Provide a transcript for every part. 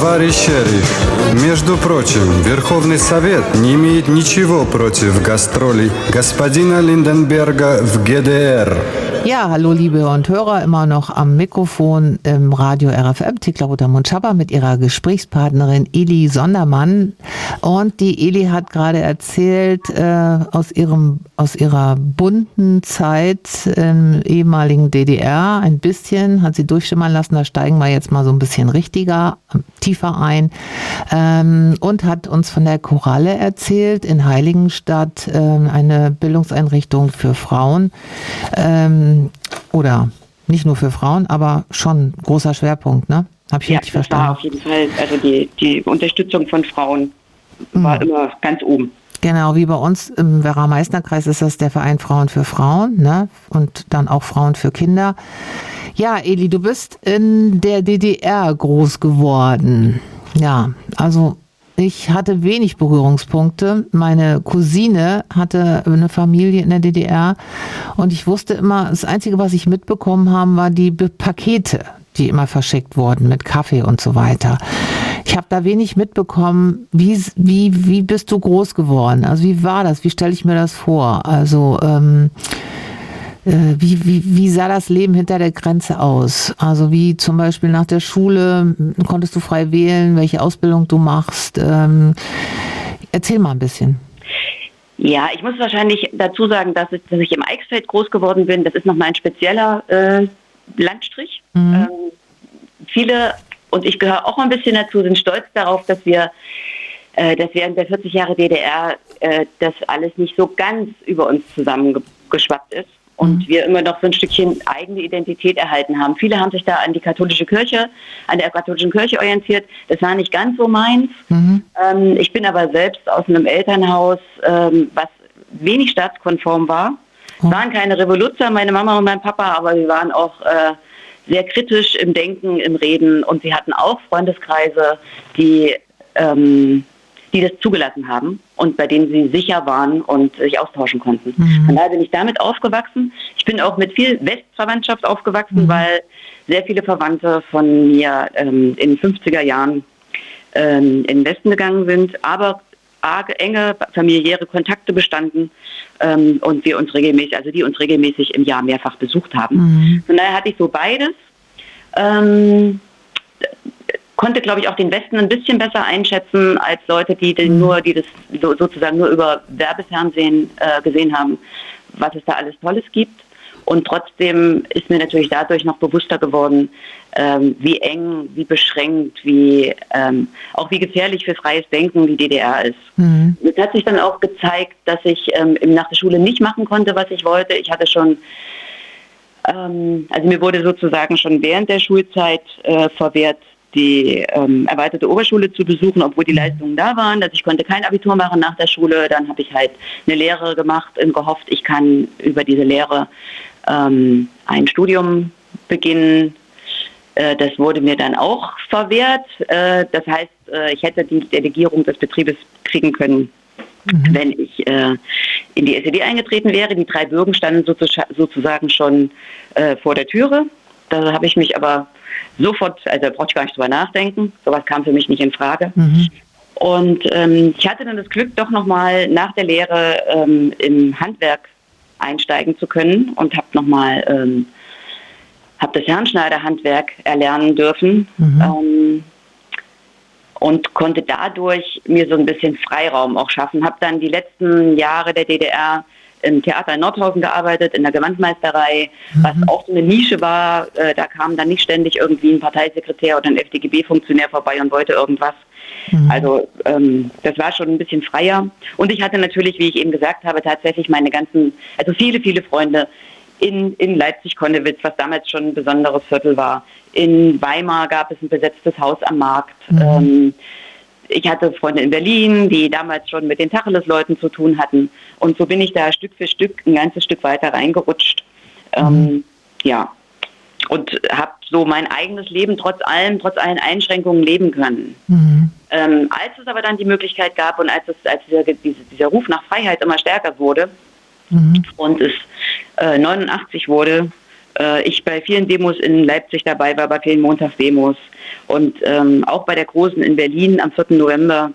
Товарищ шериф, между прочим, Верховный Совет не имеет ничего против гастролей господина Lindenberger в ГДР. Ja, hallo liebe und Hörer, immer noch am Mikrofon im Radio RFM, Thekla Rother-Mundschapper mit ihrer Gesprächspartnerin Eli Sondermann. Und die Eli hat gerade erzählt aus ihrer bunten Zeit im ehemaligen DDR, ein bisschen, hat sie durchschimmern lassen, da steigen wir jetzt mal so ein bisschen tiefer ein, und hat uns von der Koralle erzählt in Heiligenstadt, eine Bildungseinrichtung für Frauen, oder nicht nur für Frauen, aber schon großer Schwerpunkt, ne? Hab ich richtig verstanden? Ja, auf jeden Fall. Also die Unterstützung von Frauen war immer ganz oben. Genau, wie bei uns im Werra-Meißner-Kreis ist das der Verein Frauen für Frauen, ne? Und dann auch Frauen für Kinder. Ja, Eli, du bist in der DDR groß geworden. Ja, also ich hatte wenig Berührungspunkte. Meine Cousine hatte eine Familie in der DDR und ich wusste immer, das Einzige, was ich mitbekommen habe, war die Pakete, die immer verschickt wurden mit Kaffee und so weiter. Ich habe da wenig mitbekommen. Wie bist du groß geworden? Also wie war das? Wie stelle ich mir das vor? Also wie sah das Leben hinter der Grenze aus? Also wie zum Beispiel nach der Schule, konntest du frei wählen, welche Ausbildung du machst? Erzähl mal ein bisschen. Ja, ich muss wahrscheinlich dazu sagen, dass ich im Eichsfeld groß geworden bin. Das ist nochmal ein spezieller Landstrich. Viele, und ich gehöre auch ein bisschen dazu, sind stolz darauf, dass während der 40 Jahre DDR das alles nicht so ganz über uns zusammengeschwappt ist. Und wir immer noch so ein Stückchen eigene Identität erhalten haben. Viele haben sich da an der katholischen Kirche orientiert. Das war nicht ganz so meins. Ich bin aber selbst aus einem Elternhaus, was wenig staatskonform war. Es waren keine Revoluzer, meine Mama und mein Papa, aber wir waren auch sehr kritisch im Denken, im Reden. Und sie hatten auch Freundeskreise, die das zugelassen haben und bei denen sie sicher waren und sich austauschen konnten. Von daher bin ich damit aufgewachsen. Ich bin auch mit viel Westverwandtschaft aufgewachsen, weil sehr viele Verwandte von mir in den 50er Jahren in den Westen gegangen sind, aber enge familiäre Kontakte bestanden und die uns regelmäßig im Jahr mehrfach besucht haben. Von daher hatte ich so beides. Konnte, glaube ich, auch den Westen ein bisschen besser einschätzen als Leute, die das sozusagen nur über Werbefernsehen gesehen haben, was es da alles Tolles gibt. Und trotzdem ist mir natürlich dadurch noch bewusster geworden, wie eng, wie beschränkt, auch wie gefährlich für freies Denken die DDR ist. Es hat sich dann auch gezeigt, dass ich nach der Schule nicht machen konnte, was ich wollte. Ich hatte schon also mir wurde sozusagen schon während der Schulzeit verwehrt, die erweiterte Oberschule zu besuchen, obwohl die Leistungen da waren. Also ich konnte kein Abitur machen nach der Schule. Dann habe ich halt eine Lehre gemacht und gehofft, ich kann über diese Lehre ein Studium beginnen. Das wurde mir dann auch verwehrt. Das heißt, ich hätte die Delegierung des Betriebes kriegen können, wenn ich in die SED eingetreten wäre. Die 3 Bürgen standen sozusagen schon vor der Türe. Da habe ich mich aber sofort, also da brauchte ich gar nicht drüber nachdenken. Sowas kam für mich nicht in Frage. Und ich hatte dann das Glück, doch nochmal nach der Lehre im Handwerk einsteigen zu können und habe das Herrenschneiderhandwerk erlernen dürfen und konnte dadurch mir so ein bisschen Freiraum auch schaffen. Habe dann die letzten Jahre der DDR im Theater in Nordhausen gearbeitet, in der Gewandmeisterei, was auch so eine Nische war. Da kam dann nicht ständig irgendwie ein Parteisekretär oder ein FDGB-Funktionär vorbei und wollte irgendwas. Also das war schon ein bisschen freier. Und ich hatte natürlich, wie ich eben gesagt habe, tatsächlich viele, viele Freunde in Leipzig-Konnewitz, was damals schon ein besonderes Viertel war. In Weimar gab es ein besetztes Haus am Markt. Ich hatte Freunde in Berlin, die damals schon mit den Tacheles-Leuten zu tun hatten. Und so bin ich da Stück für Stück ein ganzes Stück weiter reingerutscht. Ja. Und habe so mein eigenes Leben trotz allen Einschränkungen leben können. Als es aber dann die Möglichkeit gab und als dieser Ruf nach Freiheit immer stärker wurde und es 89 wurde, ich bei vielen Demos in Leipzig dabei war, bei vielen Montagsdemos und auch bei der großen in Berlin am 4. November.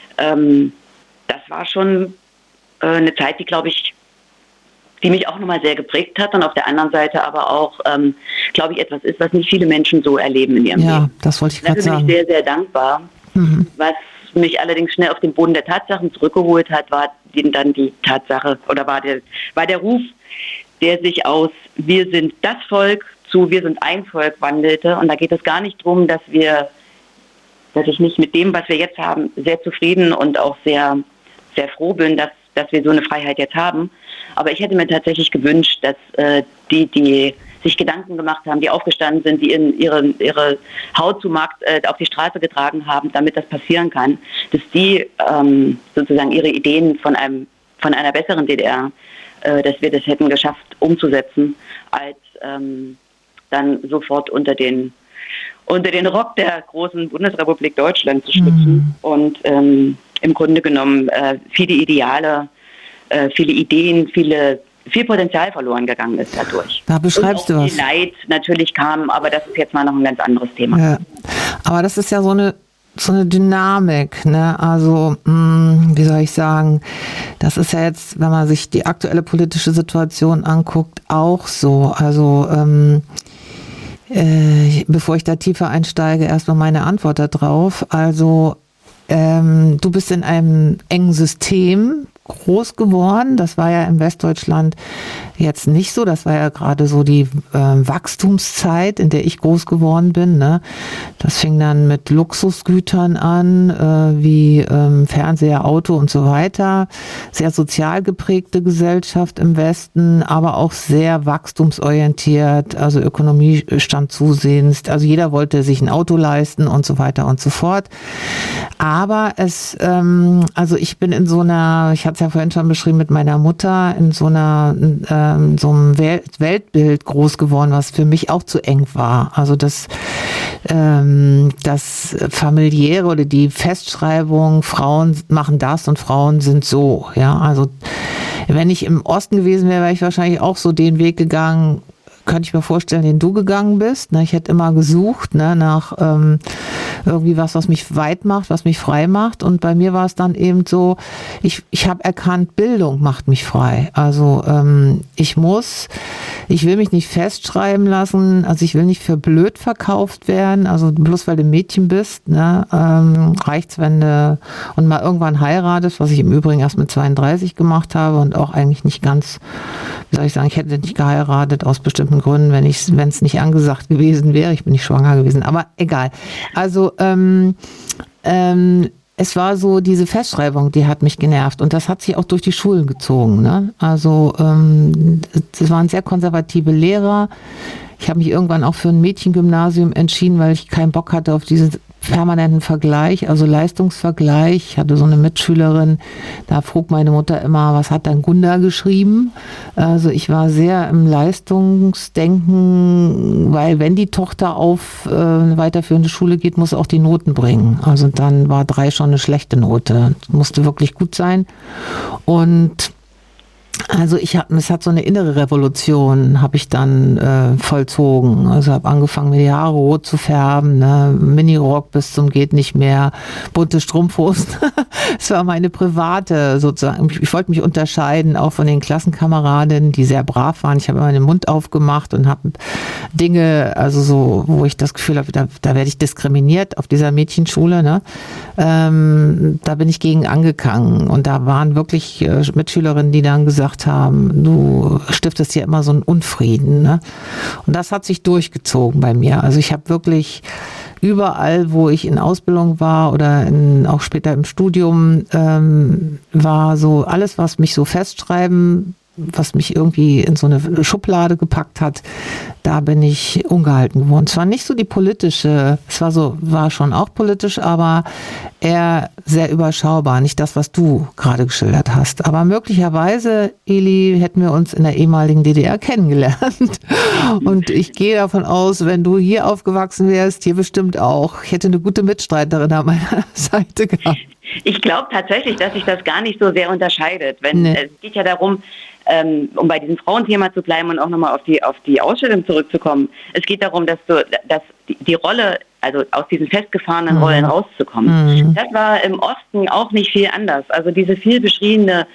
Das war schon eine Zeit, die, glaube ich, die mich auch nochmal sehr geprägt hat und auf der anderen Seite aber auch, glaube ich, etwas ist, was nicht viele Menschen so erleben in ihrem Leben. Ja, das wollte ich gerade sagen. Da bin ich sehr, sehr dankbar. Was mich allerdings schnell auf den Boden der Tatsachen zurückgeholt hat, war dann die Tatsache oder war der Ruf, der sich aus wir sind das Volk zu wir sind ein Volk wandelte. Und da geht es gar nicht darum, dass ich nicht mit dem, was wir jetzt haben, sehr zufrieden und auch sehr, sehr froh bin, dass wir so eine Freiheit jetzt haben. Aber ich hätte mir tatsächlich gewünscht, dass die sich Gedanken gemacht haben, die aufgestanden sind, die ihre Haut zu Markt auf die Straße getragen haben, damit das passieren kann, dass die sozusagen ihre Ideen von einer besseren DDR, dass wir das hätten geschafft umzusetzen, als dann sofort unter den Rock der großen Bundesrepublik Deutschland zu schlüpfen und im Grunde genommen viele Ideale, viele Ideen, viel Potenzial verloren gegangen ist dadurch. Da beschreibst und auch du was. viel Leid natürlich kam, aber das ist jetzt mal noch ein ganz anderes Thema. Ja. Aber das ist ja so eine Dynamik, ne? Also, wie soll ich sagen, das ist ja jetzt, wenn man sich die aktuelle politische Situation anguckt, auch so. Also, bevor ich da tiefer einsteige, erstmal meine Antwort darauf. Also, du bist in einem engen System groß geworden. Das war ja in Westdeutschland jetzt nicht so. Das war ja gerade so die Wachstumszeit, in der ich groß geworden bin. Ne? Das fing dann mit Luxusgütern an, wie Fernseher, Auto und so weiter. Sehr sozial geprägte Gesellschaft im Westen, aber auch sehr wachstumsorientiert. Also Ökonomie stand zusehends. Also jeder wollte sich ein Auto leisten und so weiter und so fort. Aber also ich bin in so einer, ich hatte es ja vorhin schon beschrieben, mit meiner Mutter in so einem Weltbild groß geworden, was für mich auch zu eng war. Also das familiäre oder die Festschreibung, Frauen machen das und Frauen sind so. Ja, also wenn ich im Osten gewesen wäre, wäre ich wahrscheinlich auch so den Weg gegangen, könnte ich mir vorstellen, den du gegangen bist. Ich hätte immer gesucht nach irgendwie was mich weit macht, was mich frei macht. Und bei mir war es dann eben so, ich habe erkannt, Bildung macht mich frei. Also ich will mich nicht festschreiben lassen, also ich will nicht für blöd verkauft werden, also bloß weil du Mädchen bist, ne, reicht's, wenn du und mal irgendwann heiratest, was ich im Übrigen erst mit 32 gemacht habe und auch eigentlich nicht ganz, wie soll ich sagen, ich hätte nicht geheiratet aus bestimmten Gründen, wenn es nicht angesagt gewesen wäre. Ich bin nicht schwanger gewesen, aber egal. Also es war so diese Festschreibung, die hat mich genervt und das hat sich auch durch die Schulen gezogen. Ne? Also es waren sehr konservative Lehrer. Ich habe mich irgendwann auch für ein Mädchengymnasium entschieden, weil ich keinen Bock hatte auf diesen permanenten Vergleich, also Leistungsvergleich. Ich hatte so eine Mitschülerin, da frug meine Mutter immer, was hat dann Gunda geschrieben? Also ich war sehr im Leistungsdenken, weil wenn die Tochter auf eine weiterführende Schule geht, muss auch die Noten bringen. Also dann war 3 schon eine schlechte Note. Das musste wirklich gut sein. Und also es hat so eine innere Revolution, habe ich dann vollzogen. Also habe angefangen, mir die Haare rot zu färben, ne? Minirock bis zum geht nicht mehr, bunte Strumpfhosen. Es war meine private sozusagen. Ich wollte mich unterscheiden, auch von den Klassenkameradinnen, die sehr brav waren. Ich habe immer den Mund aufgemacht und habe Dinge, also so, wo ich das Gefühl habe, da werde ich diskriminiert auf dieser Mädchenschule. Ne? Da bin ich gegen angegangen und da waren wirklich Mitschülerinnen, die dann gesagt haben, du stiftest hier immer so einen Unfrieden. Ne? Und das hat sich durchgezogen bei mir. Also ich habe wirklich überall, wo ich in Ausbildung war oder auch später im Studium, war so alles, was mich so festschreiben, was mich irgendwie in so eine Schublade gepackt hat, da bin ich ungehalten geworden. Es war nicht so die politische, war schon auch politisch, aber eher sehr überschaubar, nicht das, was du gerade geschildert hast. Aber möglicherweise, Eli, hätten wir uns in der ehemaligen DDR kennengelernt. Und ich gehe davon aus, wenn du hier aufgewachsen wärst, hier bestimmt auch. Ich hätte eine gute Mitstreiterin an meiner Seite gehabt. Ich glaube tatsächlich, dass sich das gar nicht so sehr unterscheidet. Es geht ja darum, um bei diesem Frauenthema zu bleiben und auch nochmal auf die Ausstellung zurückzukommen. Es geht darum, dass die Rolle, also aus diesen festgefahrenen Rollen rauszukommen. Das war im Osten auch nicht viel anders. Also diese viel beschriebene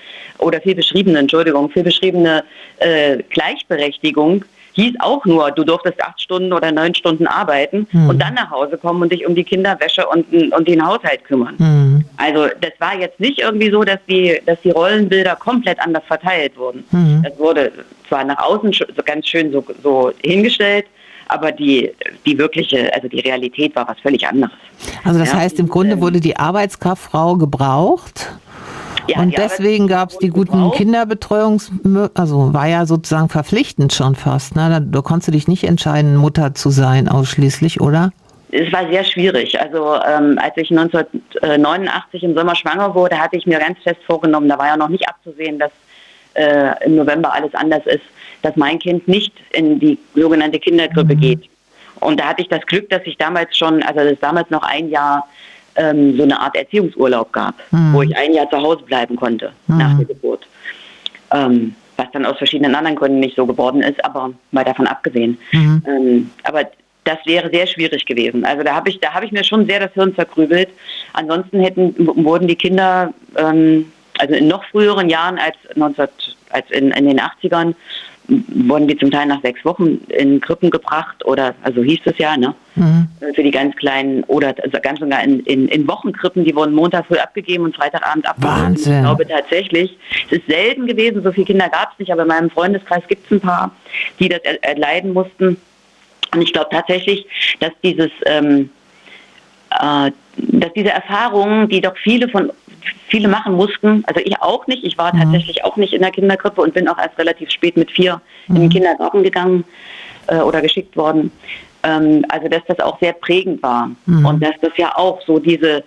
Gleichberechtigung hieß auch nur, du durftest 8 Stunden oder 9 Stunden arbeiten und dann nach Hause kommen und dich um die Kinderwäsche und den Haushalt kümmern. Also das war jetzt nicht irgendwie so, dass die Rollenbilder komplett anders verteilt wurden. Das wurde zwar nach außen ganz schön so hingestellt, aber die wirkliche, also die Realität war was völlig anderes. Also das heißt, im Grunde wurde die Arbeitskraftfrau gebraucht. Ja, und deswegen gab es die guten also war ja sozusagen verpflichtend schon fast. Ne? Da konntest du dich nicht entscheiden, Mutter zu sein ausschließlich, oder? Es war sehr schwierig. Also als ich 1989 im Sommer schwanger wurde, hatte ich mir ganz fest vorgenommen, da war ja noch nicht abzusehen, dass im November alles anders ist, dass mein Kind nicht in die sogenannte Kinderkrippe geht. Und da hatte ich das Glück, dass ich damals noch ein Jahr so eine Art Erziehungsurlaub gab, wo ich ein Jahr zu Hause bleiben konnte nach der Geburt. Was dann aus verschiedenen anderen Gründen nicht so geworden ist, aber mal davon abgesehen. Aber das wäre sehr schwierig gewesen. Also da habe ich mir schon sehr das Hirn zerkrübelt. Ansonsten wurden die Kinder, also in noch früheren Jahren als in den 80ern, wurden die zum Teil nach 6 Wochen in Krippen gebracht also hieß es ja, ne? Für die ganz Kleinen oder also ganz sogar in Wochenkrippen, die wurden Montag früh abgegeben und Freitagabend abgeholt. Wahnsinn. Ich glaube tatsächlich, es ist selten gewesen, so viele Kinder gab es nicht, aber in meinem Freundeskreis gibt es ein paar, die das erleiden mussten. Und ich glaube tatsächlich, dass diese Erfahrungen, die doch viele machen mussten, also ich auch nicht, ich war tatsächlich auch nicht in der Kinderkrippe und bin auch erst relativ spät mit 4 in den Kindergarten gegangen oder geschickt worden. Also dass das auch sehr prägend war und dass das ja auch so diese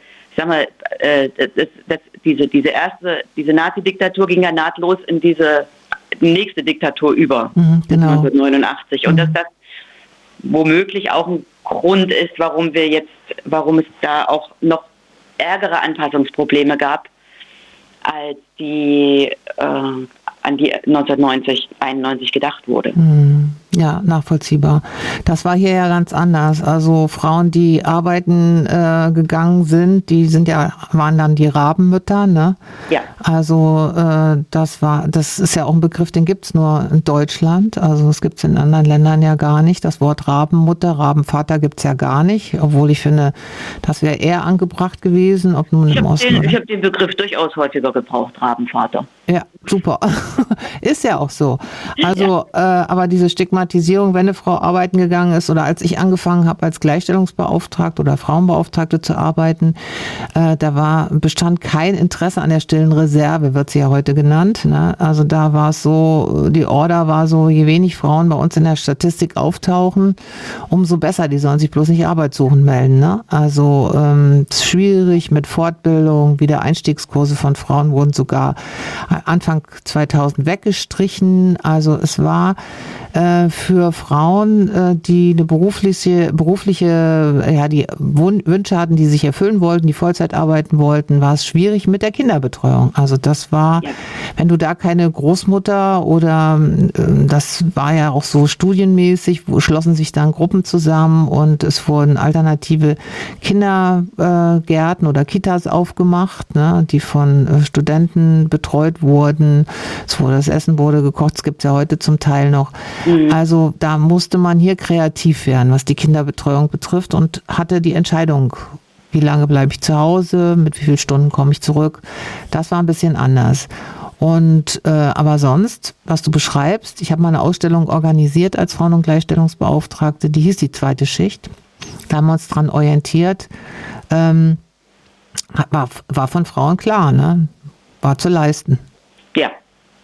Nazi-Diktatur ging ja nahtlos in diese nächste Diktatur über, genau. 1989 und dass das womöglich auch ein Grund ist, warum es da auch noch ärgere Anpassungsprobleme gab, als die an die 1991 gedacht wurde. Ja, nachvollziehbar. Das war hier ja ganz anders. Also Frauen, die arbeiten gegangen sind, waren dann die Rabenmütter, ne? Ja. Also das ist ja auch ein Begriff, den gibt's nur in Deutschland. Also das gibt's in anderen Ländern ja gar nicht. Das Wort Rabenmutter, Rabenvater gibt's ja gar nicht. Obwohl ich finde, das wäre eher angebracht gewesen, ob nun im Osten. Ich habe den Begriff durchaus häufiger gebraucht, Rabenvater. Ja, super. Ist ja auch so. Also, aber diese Stigmatisierung, wenn eine Frau arbeiten gegangen ist oder als ich angefangen habe als Gleichstellungsbeauftragte oder Frauenbeauftragte zu arbeiten, bestand kein Interesse an der stillen Reserve, wird sie ja heute genannt. Ne? Also da war es so, die Order war so, je wenig Frauen bei uns in der Statistik auftauchen, umso besser, die sollen sich bloß nicht Arbeit suchen melden. Ne? Also schwierig mit Fortbildung, Wiedereinstiegskurse von Frauen wurden sogar Anfang 2000 weggestrichen. Also es war für Frauen, die eine berufliche, die Wünsche hatten, die sich erfüllen wollten, die Vollzeit arbeiten wollten, war es schwierig mit der Kinderbetreuung. Also das war, wenn du da keine Großmutter oder das war ja auch so studienmäßig, schlossen sich dann Gruppen zusammen und es wurden alternative Kindergärten oder Kitas aufgemacht, ne, die von Studenten betreut wurden. Das Essen wurde gekocht, es gibt es ja heute zum Teil noch. Also da musste man hier kreativ werden, was die Kinderbetreuung betrifft und hatte die Entscheidung, wie lange bleibe ich zu Hause, mit wie vielen Stunden komme ich zurück. Das war ein bisschen anders. Und aber sonst, was du beschreibst, ich habe mal eine Ausstellung organisiert als Frauen- und Gleichstellungsbeauftragte, die hieß die zweite Schicht. Da haben wir uns dran orientiert. War von Frauen klar, ne? War zu leisten. Ja,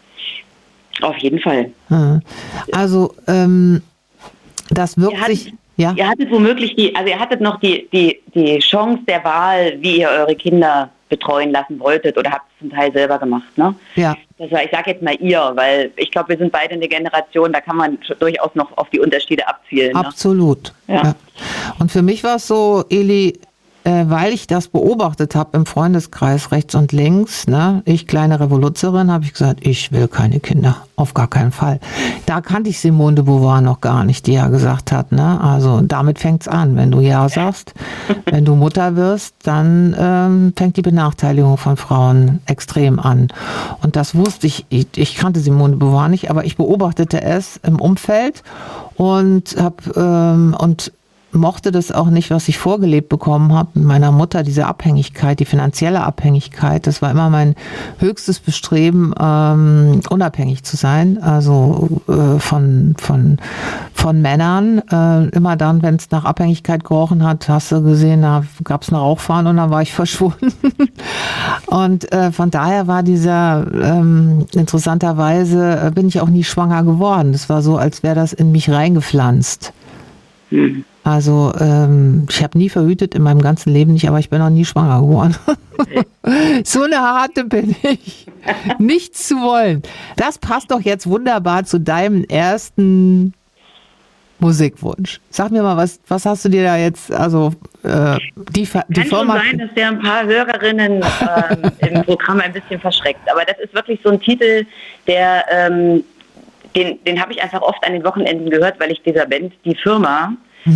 auf jeden Fall. Also das wirkt sich... Ja. Ihr hattet womöglich ihr hattet noch die Chance der Wahl, wie ihr eure Kinder betreuen lassen wolltet oder habt es zum Teil selber gemacht, ne? Ja. Das war, ich sage jetzt mal ihr, weil ich glaube, wir sind beide eine Generation, da kann man durchaus noch auf die Unterschiede abzielen. Ne? Absolut. Ja. Ja. Und für mich war es so, Eli, weil ich das beobachtet habe im Freundeskreis rechts und links, ne, ich kleine Revoluzerin, habe ich gesagt, ich will keine Kinder, auf gar keinen Fall. Da kannte ich Simone de Beauvoir noch gar nicht, die ja gesagt hat, ne, also damit fängt's an, wenn du ja sagst, wenn du Mutter wirst, dann fängt die Benachteiligung von Frauen extrem an. Und das wusste ich kannte Simone de Beauvoir nicht, aber ich beobachtete es im Umfeld und mochte das auch nicht, was ich vorgelebt bekommen habe mit meiner Mutter, diese Abhängigkeit, die finanzielle Abhängigkeit. Das war immer mein höchstes Bestreben, unabhängig zu sein, also von Männern. Immer dann, wenn es nach Abhängigkeit gerochen hat, hast du gesehen, da gab es eine Rauchfahne und dann war ich verschwunden. Und von daher war interessanterweise bin ich auch nie schwanger geworden. Das war so, als wäre das in mich reingepflanzt. Also ich habe nie verhütet, in meinem ganzen Leben nicht, aber ich bin auch nie schwanger geworden. So eine harte bin ich. Nichts zu wollen. Das passt doch jetzt wunderbar zu deinem ersten Musikwunsch. Sag mir mal, was hast du dir da jetzt, also die Kann Firma... schon sein, dass der ein paar Hörerinnen im Programm ein bisschen verschreckt. Aber das ist wirklich so ein Titel, der... Den habe ich einfach oft an den Wochenenden gehört, weil ich dieser Band, die Firma,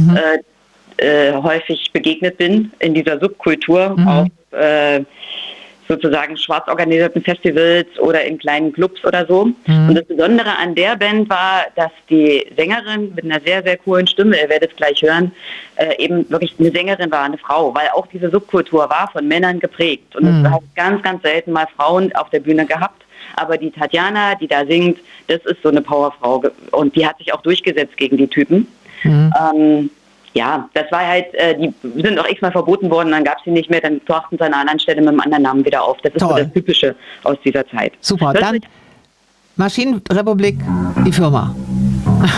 häufig begegnet bin in dieser Subkultur auf sozusagen schwarz organisierten Festivals oder in kleinen Clubs oder so. Und das Besondere an der Band war, dass die Sängerin mit einer sehr, sehr coolen Stimme, ihr werdet es gleich hören, eben wirklich eine Sängerin war, eine Frau, weil auch diese Subkultur war von Männern geprägt. Und es hat ganz, ganz selten mal Frauen auf der Bühne gehabt. Aber die Tatjana, die da singt, das ist so eine Powerfrau und die hat sich auch durchgesetzt gegen die Typen. Ja, das war halt, die sind auch x-mal verboten worden, dann gab es sie nicht mehr, dann tauchten sie an einer anderen Stelle mit einem anderen Namen wieder auf. Das ist so das Typische aus dieser Zeit. Super, dann Maschinenrepublik, die Firma.